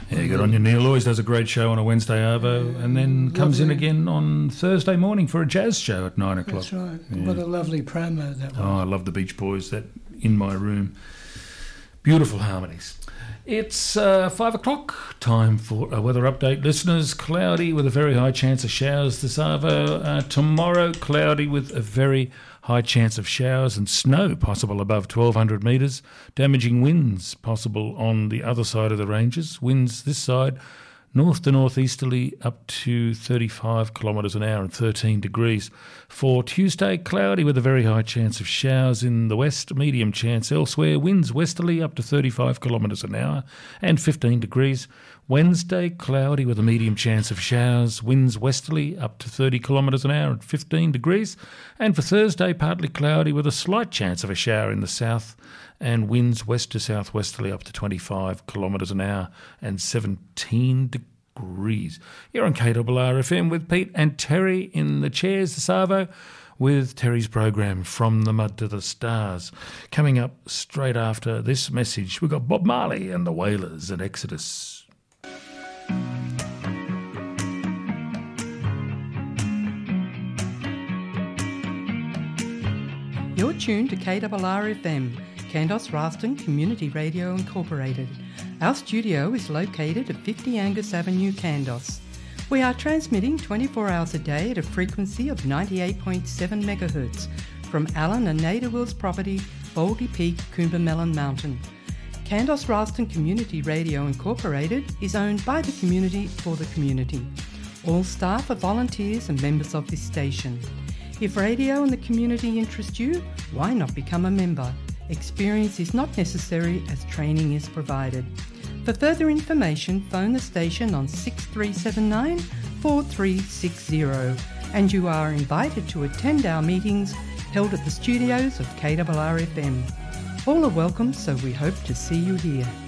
Yeah, good on you, Neil. Always does a great show on a Wednesday arvo, and then comes in again on Thursday morning for a jazz show at 9 o'clock. That's right. Yeah. What a lovely promo that was. Oh, I love the Beach Boys, that In My Room. Beautiful harmonies. It's 5 o'clock, time for a weather update. Listeners, cloudy with a very high chance of showers this arvo. Tomorrow, cloudy with a very high chance of showers and snow possible above 1,200 metres. Damaging winds possible on the other side of the ranges. Winds this side, north to northeasterly up to 35 kilometres an hour and 13 degrees. For Tuesday, cloudy with a very high chance of showers in the west, medium chance elsewhere. Winds westerly up to 35 kilometres an hour and 15 degrees. Wednesday, cloudy with a medium chance of showers. Winds westerly up to 30 kilometres an hour and 15 degrees. And for Thursday, partly cloudy with a slight chance of a shower in the south and winds west to southwesterly up to 25 kilometres an hour and 17 degrees. You're on KRRFM with Pete and Terry in the chairs this arvo with Terry's program From the Mud to the Stars. Coming up straight after this message, we've got Bob Marley and the Wailers at Exodus. You're tuned to KRRFM, Kandos Ralston Community Radio Incorporated. Our studio is located at 50 Angus Avenue, Kandos. We are transmitting 24 hours a day at a frequency of 98.7 MHz from Alan and Nada Wills property, Baldy Peak, Coombermelon Mountain. Kandos Ralston Community Radio Incorporated is owned by the community for the community. All staff are volunteers and members of this station. If radio and the community interest you, why not become a member? Experience is not necessary as training is provided. For further information, phone the station on 6379 4360 and you are invited to attend our meetings held at the studios of KRRFM. All are welcome, so we hope to see you here.